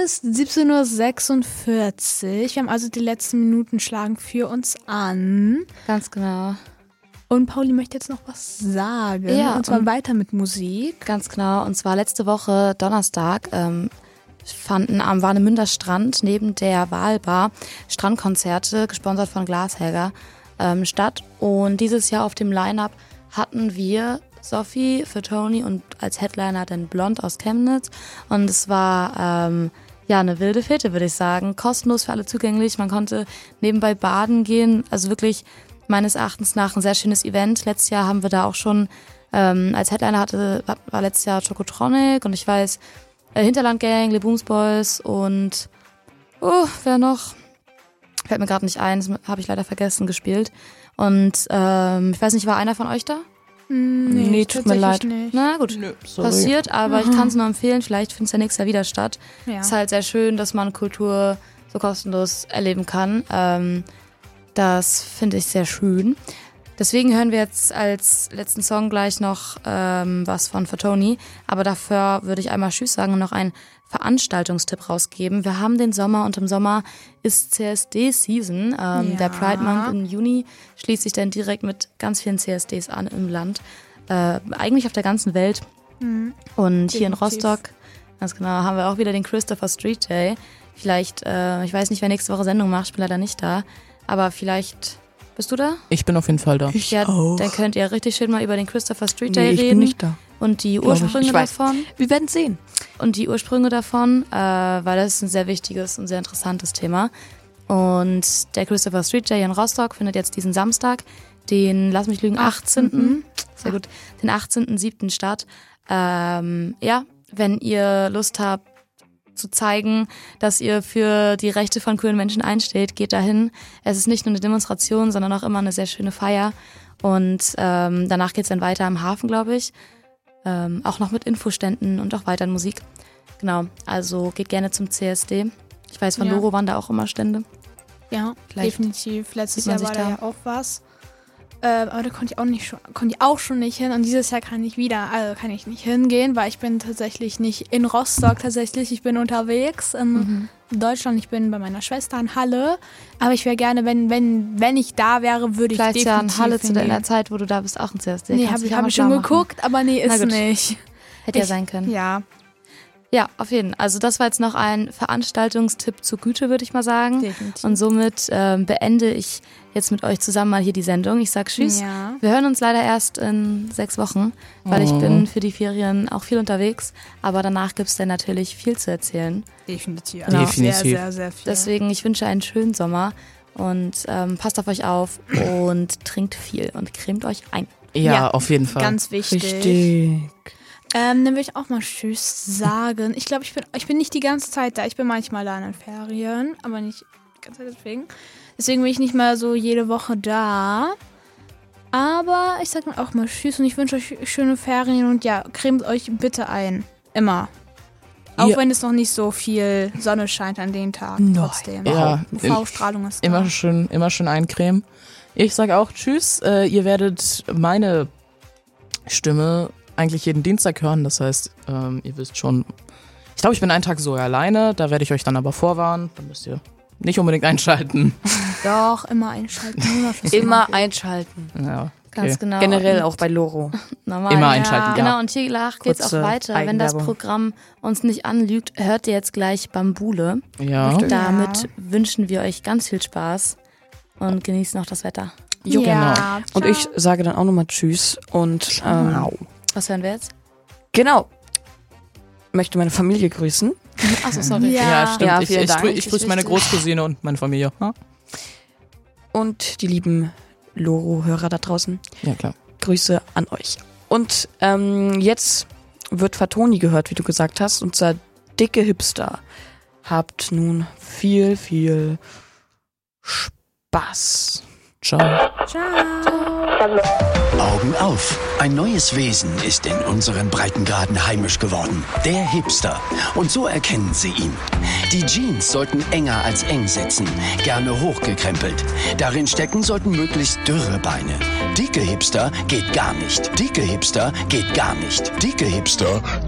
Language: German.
ist 17:46 Uhr. Wir haben also die letzten Minuten schlagen für uns an. Ganz genau. Und Pauli möchte jetzt noch was sagen. Ja, und zwar weiter mit Musik. Ganz genau. Und zwar letzte Woche Donnerstag fanden am Warnemünder Strand neben der Walbar Strandkonzerte, gesponsert von Glashäger, statt. Und dieses Jahr auf dem Line-Up hatten wir Sophie, Fatoni und als Headliner dann Blond aus Chemnitz. Und es war eine wilde Fete, würde ich sagen. Kostenlos für alle zugänglich. Man konnte nebenbei baden gehen. Also wirklich meines Erachtens nach ein sehr schönes Event. Letztes Jahr haben wir da auch schon als Headliner war letztes Jahr Chocotronic und ich weiß Hinterland Gang, Le Booms Boys und wer noch? Fällt mir gerade nicht ein, das habe ich leider vergessen, gespielt. Und ich weiß nicht, war einer von euch da? Nee, tut mir leid. Nicht. Na gut, passiert, aber ich kann es nur empfehlen, vielleicht findet es ja nächstes Jahr wieder statt. Ja. Ist halt sehr schön, dass man Kultur so kostenlos erleben kann. Das finde ich sehr schön. Deswegen hören wir jetzt als letzten Song gleich noch was von Fatoni. Aber dafür würde ich einmal Tschüss sagen und noch einen Veranstaltungstipp rausgeben. Wir haben den Sommer und im Sommer ist CSD-Season. Der Pride Month im Juni schließt sich dann direkt mit ganz vielen CSDs an im Land. Eigentlich auf der ganzen Welt. Und hier in Rostock, ganz genau, haben wir auch wieder den Christopher Street Day. Vielleicht, ich weiß nicht, wer nächste Woche Sendung macht, ich bin leider nicht da. Aber vielleicht... Bist du da? Ich bin auf jeden Fall da. Dann könnt ihr richtig schön mal über den Christopher Street Day reden. Ich bin nicht da. Und die Ursprünge davon. Wir werden sehen. Und die Ursprünge davon, weil das ist ein sehr wichtiges und sehr interessantes Thema. Und der Christopher Street Day in Rostock findet jetzt diesen Samstag, den, lass mich lügen, 18. Sehr gut, den 18.07. statt. Wenn ihr Lust habt, zu zeigen, dass ihr für die Rechte von queeren Menschen einsteht, geht dahin. Es ist nicht nur eine Demonstration, sondern auch immer eine sehr schöne Feier. Und danach geht's dann weiter im Hafen, glaube ich. Auch noch mit Infoständen und auch weiter in Musik. Genau, also geht gerne zum CSD. Ich weiß, von Loro waren da auch immer Stände. Ja, Vielleicht definitiv. Letztes sieht man Jahr war sich da ja auch was. Aber da konnte ich auch schon nicht hin. Und dieses Jahr kann ich nicht hingehen, weil ich bin tatsächlich nicht in Rostock tatsächlich. Ich bin unterwegs in Deutschland. Ich bin bei meiner Schwester in Halle. Aber ich wäre gerne, wenn ich da wäre, würde ich vielleicht definitiv ja in Halle hingehen. in der Zeit, wo du da bist, auch ein CSD. Nee, habe ich schon geguckt, aber nee, ist nicht. Hätte ja sein können. Ja. Ja, auf jeden Fall. Also das war jetzt noch ein Veranstaltungstipp zur Güte, würde ich mal sagen. Definitiv. Und somit beende ich jetzt mit euch zusammen mal hier die Sendung. Ich sag Tschüss. Ja. Wir hören uns leider erst in 6 Wochen, weil ich bin für die Ferien auch viel unterwegs. Aber danach gibt's dann natürlich viel zu erzählen. Definitiv. Genau. Sehr, sehr, sehr viel. Deswegen, ich wünsche einen schönen Sommer und passt auf euch auf und trinkt viel und cremt euch ein. Ja, auf jeden Fall. Ganz wichtig. Richtig. Dann will ich auch mal Tschüss sagen. Ich glaube, ich bin nicht die ganze Zeit da. Ich bin manchmal da in den Ferien, aber nicht die ganze Zeit deswegen. Deswegen bin ich nicht mehr so jede Woche da. Aber ich sag mal auch mal Tschüss und ich wünsche euch schöne Ferien und ja, cremt euch bitte ein. Immer. Auch wenn es noch nicht so viel Sonne scheint an den Tagen. Trotzdem. Ja, UV-Strahlung ist da. immer schön eincremen. Ich sage auch Tschüss. Ihr werdet meine Stimme eigentlich jeden Dienstag hören. Das heißt, ihr wisst schon, ich glaube, ich bin einen Tag so alleine. Da werde ich euch dann aber vorwarnen. Da müsst ihr nicht unbedingt einschalten. Doch, immer einschalten. Immer einschalten. Ja, okay. Ganz genau. Generell auch bei Loro. Normal. Immer einschalten, ja. Genau, und hier geht's auch Kurze weiter. Wenn das Eigenwerbung. Programm uns nicht anlügt, hört ihr jetzt gleich Bambule. Ja. Damit wünschen wir euch ganz viel Spaß und genießt noch das Wetter. Jo, Ja, genau. Und ich sage dann auch nochmal Tschüss und Was hören wir jetzt? genau, möchte meine Familie grüßen. Achso, sorry. Ja, stimmt. Ja, ich vielen Dank. ich grüße meine Großcousine und meine Familie. Ja, Und die lieben Loro-Hörer da draußen. ja klar. Grüße an euch. Und jetzt wird Fatoni gehört, wie du gesagt hast. Unser dicke Hipster. Habt nun viel, viel Spaß. Ciao. Augen auf! Ein neues Wesen ist in unseren Breitengraden heimisch geworden. Der Hipster. Und so erkennen Sie ihn. Die Jeans sollten enger als eng sitzen, gerne hochgekrempelt. Darin stecken sollten möglichst dürre Beine. Dicke Hipster geht gar nicht. Dicke Hipster geht gar nicht. Dicke Hipster